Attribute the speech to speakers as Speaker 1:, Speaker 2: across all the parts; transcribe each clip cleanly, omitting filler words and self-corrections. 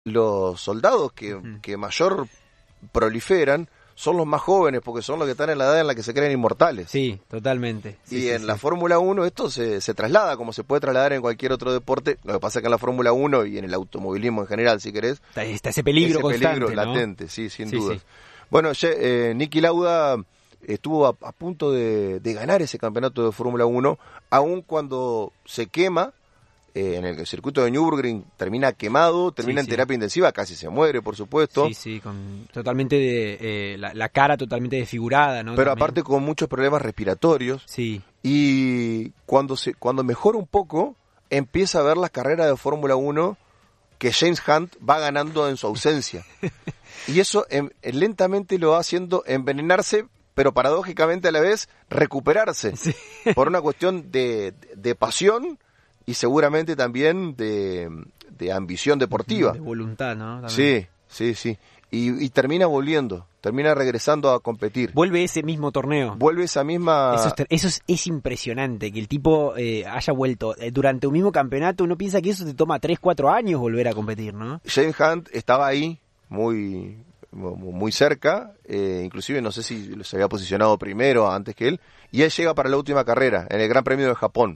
Speaker 1: los soldados que mayor proliferan son los más jóvenes, porque son los que están en la edad en la que se creen inmortales.
Speaker 2: Sí, totalmente. Sí,
Speaker 1: y en la Fórmula 1 esto se traslada, como se puede trasladar en cualquier otro deporte. Lo que pasa es que en la Fórmula 1 y en el automovilismo en general, si querés,
Speaker 2: está ese peligro constante,
Speaker 1: peligro
Speaker 2: ¿no?
Speaker 1: latente, sí, sin
Speaker 2: Sí,
Speaker 1: dudas.
Speaker 2: sí.
Speaker 1: Bueno, Niki Lauda estuvo a punto de ganar ese campeonato de Fórmula 1, aun cuando se quema en el circuito de Nürburgring, termina quemado, termina en terapia intensiva, casi se muere, por supuesto.
Speaker 2: Sí, con totalmente la cara totalmente desfigurada, ¿no?
Speaker 1: Pero
Speaker 2: También.
Speaker 1: aparte con muchos problemas respiratorios.
Speaker 2: Sí.
Speaker 1: Y cuando mejora un poco, empieza a ver las carreras de Fórmula 1 que James Hunt va ganando en su ausencia. Y eso lentamente lo va haciendo envenenarse, pero paradójicamente a la vez recuperarse.
Speaker 2: Sí.
Speaker 1: Por una cuestión de pasión y seguramente también de ambición deportiva.
Speaker 2: De voluntad, ¿no? También.
Speaker 1: Sí. Y termina regresando a competir.
Speaker 2: Vuelve ese mismo torneo.
Speaker 1: Vuelve esa misma...
Speaker 2: Eso es impresionante, que el tipo haya vuelto durante un mismo campeonato. Uno piensa que eso te toma 3-4 años volver a competir, ¿no?
Speaker 1: James Hunt estaba ahí, muy cerca, inclusive no sé si se había posicionado primero antes que él, y él llega para la última carrera, en el Gran Premio de Japón.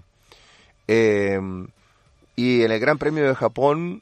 Speaker 1: Y en el Gran Premio de Japón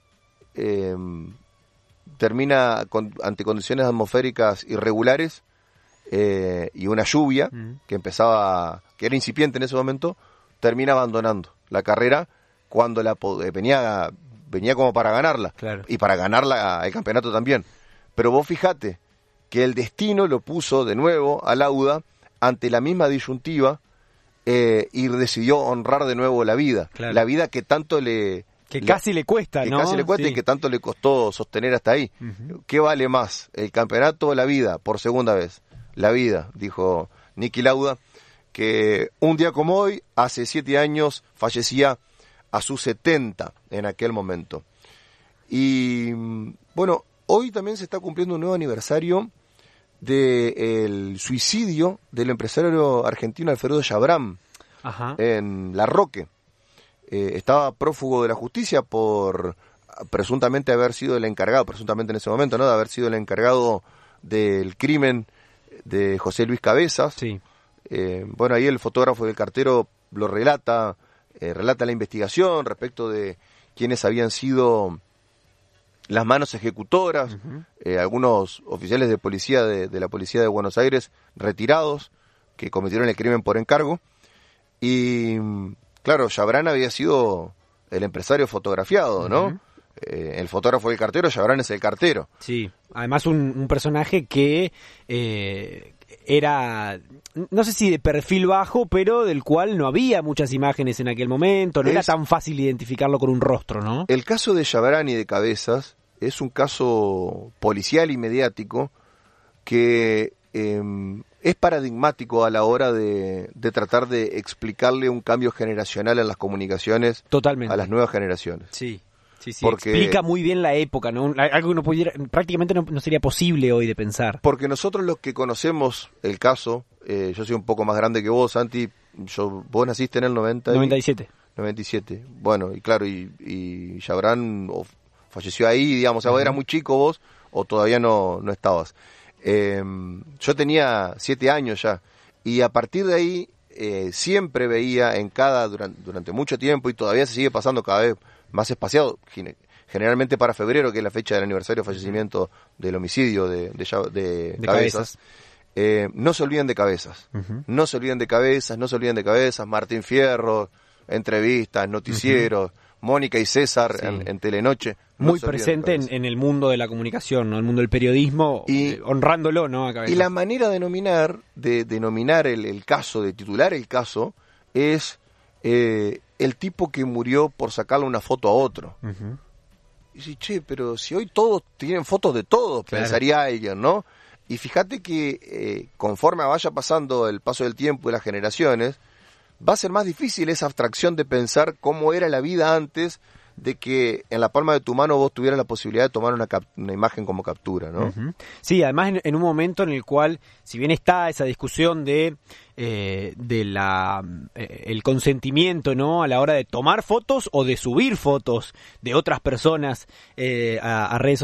Speaker 1: termina ante condiciones atmosféricas irregulares y una lluvia que era incipiente en ese momento, termina abandonando la carrera cuando venía como para ganarla,
Speaker 2: claro.
Speaker 1: Y para ganarla el campeonato también. Pero vos fijate que el destino lo puso de nuevo a Lauda ante la misma disyuntiva y decidió honrar de nuevo la vida.
Speaker 2: Claro.
Speaker 1: La vida que tanto
Speaker 2: casi le cuesta, ¿no?
Speaker 1: Casi le cuesta,
Speaker 2: sí.
Speaker 1: Y que tanto le costó sostener hasta ahí. ¿Qué vale más, el campeonato o la vida? Por segunda vez. La vida, dijo Niki Lauda, que un día como hoy, hace 7 años, fallecía a sus 70 en aquel momento. Y bueno, hoy también se está cumpliendo un nuevo aniversario del suicidio del empresario argentino Alfredo Chabram.
Speaker 2: Ajá.
Speaker 1: En La Roque. Estaba prófugo de la justicia por presuntamente haber sido el encargado, presuntamente en ese momento, ¿no? De haber sido el encargado del crimen de José Luis Cabezas.
Speaker 2: Sí.
Speaker 1: Bueno, ahí el fotógrafo del cartero lo relata la investigación respecto de quiénes habían sido las manos ejecutoras, algunos oficiales de policía de la policía de Buenos Aires retirados que cometieron el crimen por encargo. Y claro, Chabram había sido el empresario fotografiado, ¿no? El fotógrafo del cartero, Chabram es el cartero.
Speaker 2: Sí, además un personaje que era, no sé si de perfil bajo, pero del cual no había muchas imágenes en aquel momento, no era tan fácil identificarlo con un rostro, ¿no?
Speaker 1: El caso de Chabram y de Cabezas es un caso policial y mediático que es paradigmático a la hora de tratar de explicarle un cambio generacional en las comunicaciones.
Speaker 2: Totalmente.
Speaker 1: A las nuevas generaciones.
Speaker 2: Sí.
Speaker 1: Porque
Speaker 2: explica muy bien la época, ¿no? Algo que prácticamente no sería posible hoy de pensar.
Speaker 1: Porque nosotros los que conocemos el caso, yo soy un poco más grande que vos, Santi, vos naciste en el
Speaker 2: 97.
Speaker 1: 97. Bueno, y claro, y Chabram falleció ahí, digamos, o eras muy chico vos, o todavía no estabas. Yo tenía 7 años ya, y a partir de ahí siempre veía durante mucho tiempo, y todavía se sigue pasando cada vez más espaciado, generalmente para febrero, que es la fecha del aniversario de fallecimiento del homicidio de Cabezas. No se olviden de Cabezas, no se olviden de Cabezas, Martín Fierro, entrevistas, noticieros, Mónica y César en Telenoche.
Speaker 2: Muy presente en el mundo de la comunicación, ¿no? El mundo del periodismo, honrándolo, ¿no? A Cabezas.
Speaker 1: Y la manera de denominar el caso, de titular el caso, es el tipo que murió por sacarle una foto a otro. Y dice, che, pero si hoy todos tienen fotos de todos, claro, pensaría alguien, ¿no? Y fíjate que conforme vaya pasando el paso del tiempo y las generaciones, va a ser más difícil esa abstracción de pensar cómo era la vida antes de que en la palma de tu mano vos tuvieras la posibilidad de tomar una imagen como captura, ¿no?
Speaker 2: Uh-huh. Sí, además en un momento en el cual, si bien está esa discusión de el consentimiento, ¿no?, a la hora de tomar fotos o de subir fotos de otras personas a redes